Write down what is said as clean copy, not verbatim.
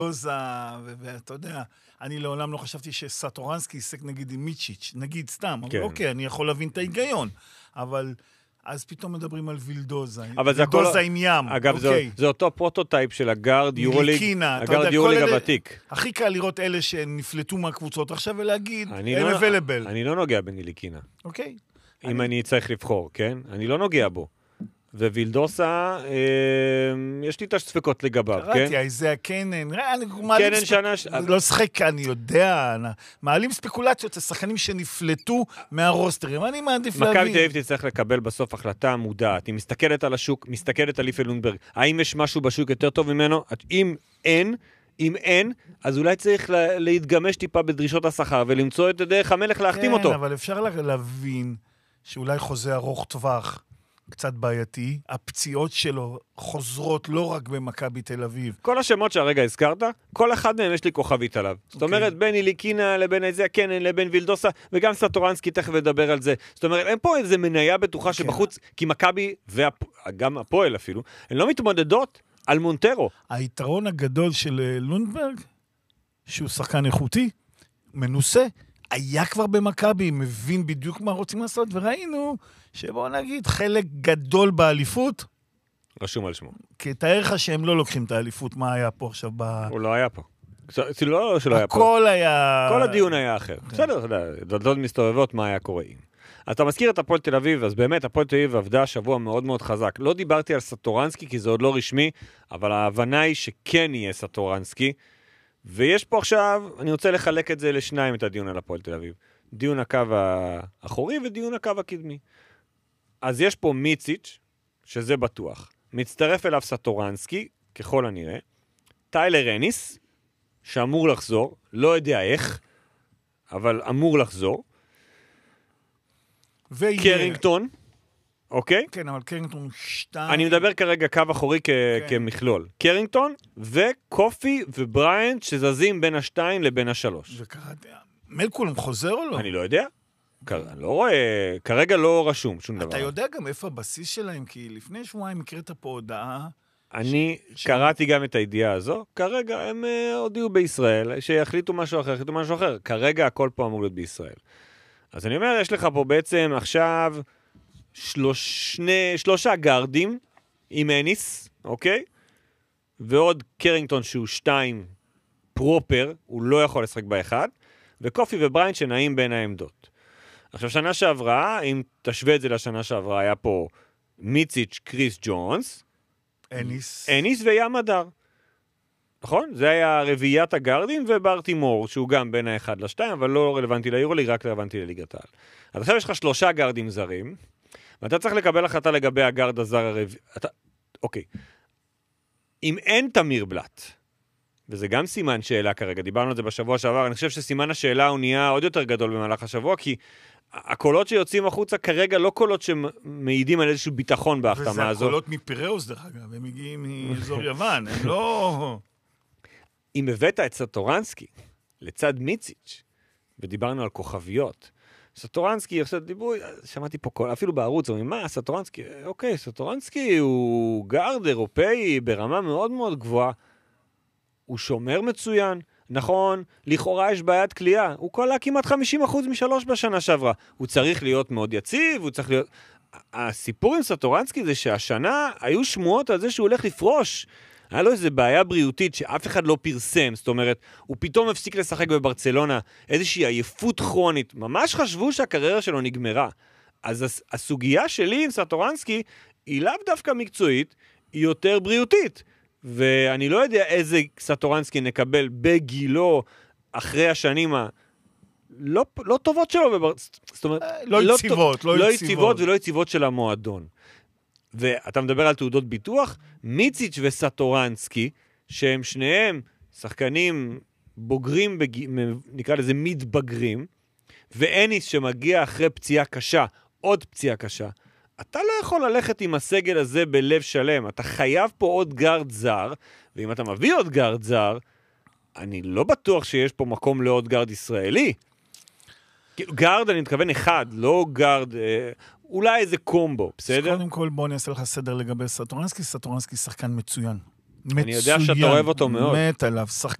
ואתה יודע, אני לעולם לא חשבתי שסטורנסקי עסק נגיד עם מיצ'יץ', נגיד סתם, כן. אבל אוקיי, אני יכול להבין את ההיגיון, אבל אז פתאום מדברים על וילדוזה, אבל זה וילדוזה עם ים, אגב, אוקיי. זה אותו פרוטוטייפ של הגארד יורוליג, מליקינה, אתה הגארד יודע, יורוליג כל אלה- הוותיק. הכי קל לראות אלה שנפלטו מהקבוצות עכשיו ולהגיד, אני הם לא- available, אני לא נוגע בניליקינה. אוקיי? אם אני צריך לבחור, כן? אני לא נוגע בו. ווילדוסה, יש לי את הספקות לגביו, כן? קראתי, איזה הקנן, מעלים קנן שנה... לא שחק, אני יודע, מעלים ספקולציות, זה שחקנים שנפלטו מהרוסטרים, אני מעדיף מכבי להבין. תל אביב תצטרך לקבל בסוף החלטה מודעת. היא מסתכלת על השוק, מסתכלת על ליפה לונדברג. האם יש משהו בשוק יותר טוב ממנו? אם אין, אז אולי צריך להתגמש טיפה בדרישות השכר, ולמצוא את דרך המלך להחתים אותו. כן, אבל אפשר להבין שאולי חוזה ארוך טווח, קצת בעייתי, הפציעות שלו חוזרות לא רק במכבי תל אביב. כל השמות שהרגע הזכרת, כל אחד מהם יש לי כוכבית עליו. זאת אומרת, בין איליקינה לבין איזה הקנן, לבין וילדוסה, וגם סטורנסקי תכף לדבר על זה. זאת אומרת, אין פה איזה מניה בטוחה שבחוץ, כי מכבי, וגם הפועל אפילו, הן לא מתמודדות על מונטרו. היתרון הגדול של לונדברג, שהוא שחקן איכותי, מנוסה, היה כבר במכבי, מבין בדיוק מה רוצים לעשות, וראינו שבואו נגיד, חלק גדול באליפות, רשום על שמו. כי תאר לך שהם לא לוקחים את האליפות, מה היה פה עכשיו הוא לא היה פה. לא שלא היה פה. הכל היה... כל הדיון היה אחר. בסדר, אתה יודע, דלתות מסתובבות מה היה קורה אם. אז אתה מזכיר את הפועל תל אביב, אז באמת הפועל תל אביב עבדה שבוע מאוד מאוד חזק. לא דיברתי על סטורנסקי, כי זה עוד לא רשמי, אבל ההבנה היא שכן יהיה סטורנסקי, ויש פה עכשיו, אני רוצה לחלק את זה לשניים, את הדיון על הפועל תל אביב. דיון הקו האחורי ודיון הקו הקדמי. אז יש פה מיציץ', שזה בטוח. מצטרף אליו סטורנסקי, ככל הנראה. טיילר אניס, שאמור לחזור, לא יודע איך, אבל אמור לחזור. קרינגטון, אוקיי? כן, אבל קרינגטון 2... אני מדבר כרגע קו אחורי כמכלול. קרינגטון וקופי ובריינט שזזים בין השתיים לבין השלוש. וקראתי, מלקולם חוזר או לא? אני לא יודע. אני לא רואה, כרגע לא רשום שום דבר. אתה יודע גם איפה הבסיס שלהם? כי לפני שבועיים הקראת פה הודעה... אני קראתי גם את הידיעה הזו. כרגע הם הודיעו בישראל שיחליטו משהו אחר. כרגע הכל פה אמור להיות בישראל. אז אני אומר, יש לך פה בעצם עכשיו שלושה גארדים עם אניס, אוקיי? ועוד קרינגטון שהוא 2 פרופר, הוא לא יכול לשחק באחד, וקופי ובריינט שנעים בין העמדות. עכשיו, שנה שעברה, אם תשווה את זה לשנה שעברה, היה פה מיציץ', קריס ג'ונס, אניס וים הדר. נכון? זה היה רביעיית הגארדים וברטימור, שהוא גם בין האחד לשתיים, אבל לא רלוונטי ליורוליג, רק רלוונטי לליגת העל. אז עכשיו יש לך 3 גארדים זרים, ואתה צריך לקבל החלטה לגבי הגארד הזר הרביעי. אוקיי. אם אין תמיר בלט, וזה גם סימן שאלה כרגע, דיברנו על זה בשבוע שעבר, אני חושב שסימן השאלה הוא נהיה עוד יותר גדול במהלך השבוע, כי הקולות שיוצאים החוצה כרגע לא קולות שמעידים על איזשהו ביטחון בהחתמה הזו. וזה הקולות מפיראוס דרך אגב, הם מגיעים מאזור יוון, הם לא... אם הבאת את סטורנסקי לצד מיציץ', ודיברנו על כוכביות, סטורנסקי, עכשיו דיברו, שמעתי פה אפילו בערוץ, אומרים, מה, סטורנסקי? אוקיי, סטורנסקי הוא גארד אירופאי ברמה מאוד מאוד גבוהה, הוא שומר מצוין, נכון, לכאורה יש בעיית קליעה, הוא קולע כמעט 50% מ3 בשנה שעברה, הוא צריך להיות מאוד יציב, הוא צריך להיות... הסיפור עם סטורנסקי זה שהשנה היו שמועות על זה שהוא הולך לפרוש, היה לו איזו בעיה בריאותית שאף אחד לא פרסם, זאת אומרת, הוא פתאום הפסיק לשחק בברצלונה, איזושהי עייפות כרונית, ממש חשבו שהקריירה שלו נגמרה. אז הסוגיה שלי עם סטורנסקי היא לאו דווקא מקצועית, היא יותר בריאותית. ואני לא יודע איזה סטורנסקי נקבל בגילו אחרי השנים לא טובות שלו, זאת אומרת, לא יציבות ולא יציבות של המועדון. ואתה מדבר על תעודות ביטוח, מיציץ' וסטורנסקי, שהם שניהם שחקנים בוגרים, נקרא לזה מתבגרים, ואניס שמגיע אחרי פציעה קשה, עוד פציעה קשה, אתה לא יכול ללכת עם הסגל הזה בלב שלם, אתה חייב פה עוד גארד זר, ואם אתה מביא עוד גארד זר, אני לא בטוח שיש פה מקום לעוד גארד ישראלי. גארד, אני מתכוון אחד, לא גארד, אולי איזה קומבו, בסדר? קודם כל בוא אני אעשה לך סדר לגבי סטורנסקי, סטורנסקי שחקן מצוין. מצוין. אני יודע שאתה אוהב אותו מאוד. מת עליו,